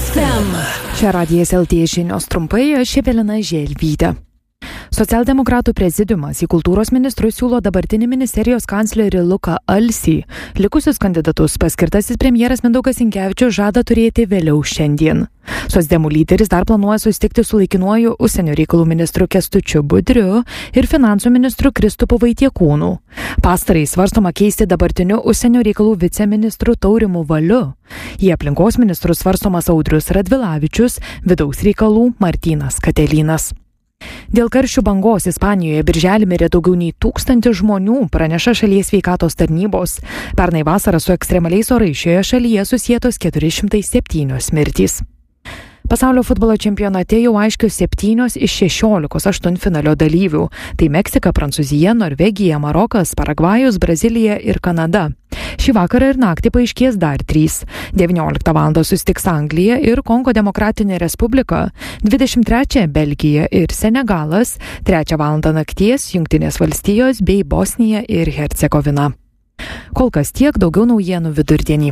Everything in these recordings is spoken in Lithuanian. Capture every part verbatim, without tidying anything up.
ef em. Čia Radijas el tė žinios trumpai, aš Evelina Želvytė. Socialdemokratų prezidiumas į kultūros ministrus siūlo dabartinį ministerijos kanclerį Luką Alsį. Likusius kandidatus paskirtasis premjeras Mindaugas Sinkevičius žada turėti vėliau šiandien. Socdemų lyderis dar planuoja susitikti su laikinuoju užsienio reikalų ministru Kęstučiu Budriu ir finansų ministru Kristupu Vaitiekūnu. Pastarąjį svarstoma keisti dabartiniu užsienio reikalų viceministru Taurimu Valiu. Į aplinkos ministrus svarstomas Audrius Radvilavičius, vidaus reikalų Martynas Katelynas. Dėl karščių bangos Ispanijoje birželį mirė daugiau nei tūkstantis žmonių, praneša šalies sveikatos tarnybos. Pernai vasarą su ekstremaliais orais šioje šalyje susietos keturi šimtai septynios mirtys. Pasaulio futbolo čempionate jau aiškios septynios iš šešiolikos aštuntfinalio dalyvių. Tai Meksika, Prancūzija, Norvegija, Marokas, Paragvajus, Brazilija ir Kanada. Šį vakarą ir naktį paaiškės dar trys. devynioliktą valandą susitiks Anglija ir Kongo Demokratinė Respublika, dvidešimt trečią Belgija ir Senegalas, trečią valandą nakties Jungtinės valstijos bei Bosnija ir Hercegovina. Kol kas tiek, daugiau naujienų vidurdienį.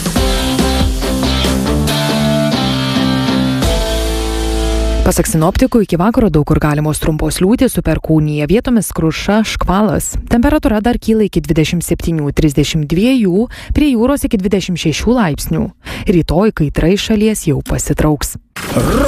Pasak sinoptikų, iki vakaro daug kur galimos trumpos liūtys su perkūnija, vietomis kruša, škvalas. Temperatūra dar kyla iki dvidešimt septynių trisdešimt dviejų, prie jūros iki dvidešimt šešių laipsnių. Rytoj kaitra iš šalies jau pasitrauks.